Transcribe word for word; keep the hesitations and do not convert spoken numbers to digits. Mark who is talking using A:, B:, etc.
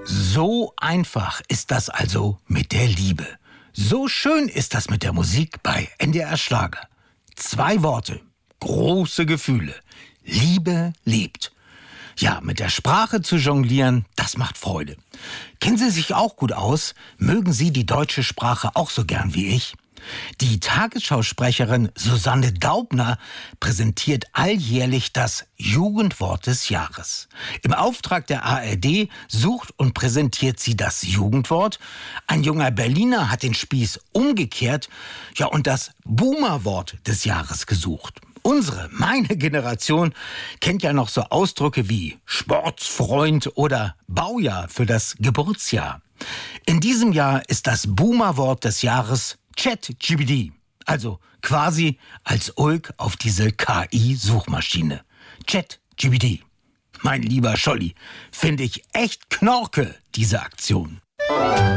A: So einfach ist das also mit der Liebe. So schön ist das mit der Musik bei N D R Schlager. Zwei Worte, große Gefühle. Liebe lebt. Ja, mit der Sprache zu jonglieren, das macht Freude. Kennen Sie sich auch gut aus? Mögen Sie die deutsche Sprache auch so gern wie ich? Die Tagesschausprecherin Susanne Daubner präsentiert alljährlich das Jugendwort des Jahres. Im Auftrag der A R D sucht und präsentiert sie das Jugendwort. Ein junger Berliner hat den Spieß umgekehrt, ja, und das Boomerwort des Jahres gesucht. Unsere, meine Generation kennt ja noch so Ausdrücke wie Sportsfreund oder Baujahr für das Geburtsjahr. In diesem Jahr ist das Boomerwort des Jahres ChatGPT, also quasi als Ulk auf diese K I-Suchmaschine. ChatGPT. Mein lieber Scholli, finde ich echt knorke, diese Aktion.